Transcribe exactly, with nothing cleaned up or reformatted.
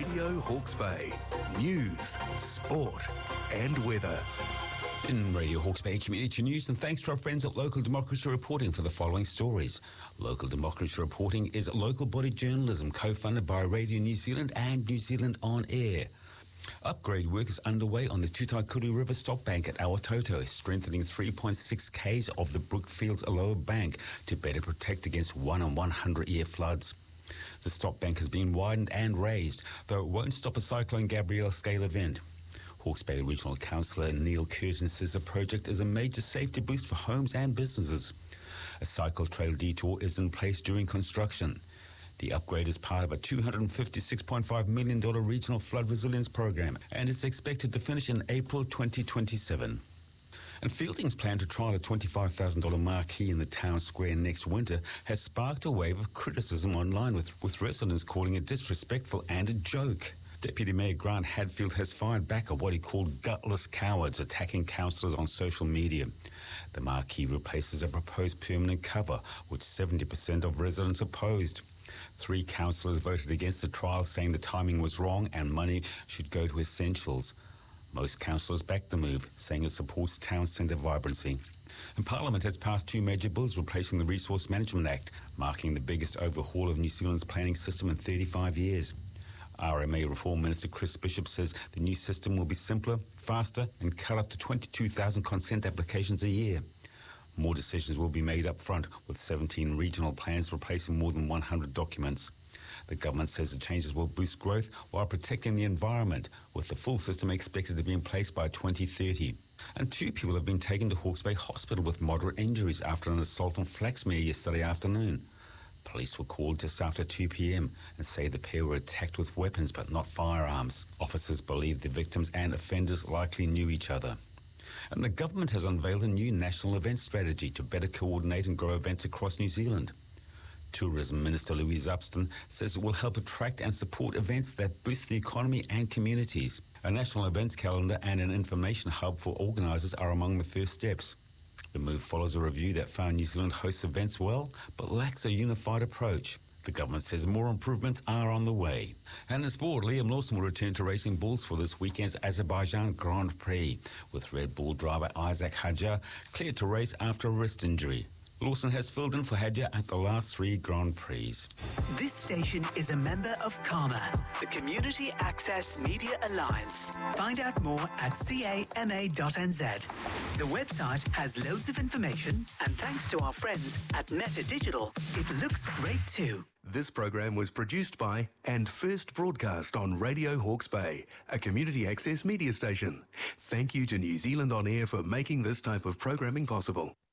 Radio Hawke's Bay. News, sport and weather. In Radio Hawke's Bay Community News, and thanks to our friends at Local Democracy Reporting for the following stories. Local Democracy Reporting is local body journalism co-funded by Radio New Zealand and New Zealand On Air. Upgrade work is underway on the Tutaikuru River Stop Bank at Awatoto, strengthening three point six kays of the Brookfields lower bank to better protect against one in one hundred year floods. The stop bank has been widened and raised, though it won't stop a Cyclone Gabrielle scale event. Hawke's Bay Regional Councillor Neil Curtin says the project is a major safety boost for homes and businesses. A cycle trail detour is in place during construction. The upgrade is part of a two hundred fifty-six point five million dollars regional flood resilience program and is expected to finish in April twenty twenty-seven. And Fielding's plan to trial a twenty-five thousand dollars marquee in the town square next winter has sparked a wave of criticism online, with, with residents calling it disrespectful and a joke. Deputy Mayor Grant Hadfield has fired back at what he called gutless cowards attacking councillors on social media. The marquee replaces a proposed permanent cover, which seventy percent of residents opposed. Three councillors voted against the trial, saying the timing was wrong and money should go to essentials. Most councillors backed the move, saying it supports town centre vibrancy. And Parliament has passed two major bills replacing the Resource Management Act, marking the biggest overhaul of New Zealand's planning system in thirty-five years. R M A Reform Minister Chris Bishop says the new system will be simpler, faster and cut up to twenty-two thousand consent applications a year. More decisions will be made up front, with seventeen regional plans replacing more than one hundred documents. The government says the changes will boost growth while protecting the environment, with the full system expected to be in place by twenty thirty. And two people have been taken to Hawke's Bay Hospital with moderate injuries after an assault on Flaxmere yesterday afternoon. Police were called just after two p.m. and say the pair were attacked with weapons but not firearms. Officers believe the victims and offenders likely knew each other. And the government has unveiled a new national event strategy to better coordinate and grow events across New Zealand. Tourism Minister Louise Upston says it will help attract and support events that boost the economy and communities. A national events calendar and an information hub for organisers are among the first steps. The move follows a review that found New Zealand hosts events well, but lacks a unified approach. The government says more improvements are on the way. And in sport, Liam Lawson will return to racing bulls for this weekend's Azerbaijan Grand Prix, with Red Bull driver Isaac Hadjar cleared to race after a wrist injury. Lawson has filled in for Hadjar at the last three Grand Prix. This station is a member of CAMA, the Community Access Media Alliance. Find out more at C A M A dot N Z. The website has loads of information, and thanks to our friends at Meta Digital, it looks great too. This program was produced by and first broadcast on Radio Hawke's Bay, a community access media station. Thank you to New Zealand On Air for making this type of programming possible.